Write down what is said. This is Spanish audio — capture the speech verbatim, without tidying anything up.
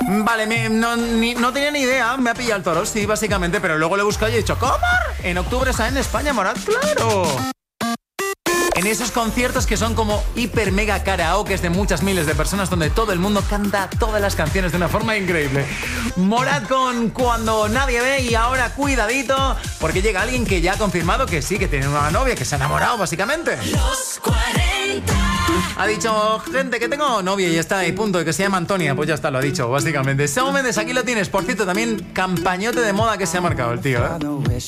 Vale, me, no, ni, no tenía ni idea, me ha pillado el toro, sí, básicamente, pero luego lo he buscado y he dicho, ¿cómo? En octubre está en España, Morat, claro. En esos conciertos que son como hiper mega karaokes de muchas miles de personas donde todo el mundo canta todas las canciones de una forma increíble. Morat con Cuando Nadie Ve, y ahora cuidadito porque llega alguien que ya ha confirmado que sí, que tiene una novia, que se ha enamorado básicamente. Los cuarenta. Ha dicho, gente, que tengo novia y ya está, y punto, y que se llama Antonia. Pues ya está, lo ha dicho, básicamente. Shawn Mendes, aquí lo tienes. Por cierto, también campañote de moda que se ha marcado el tío, ¿eh?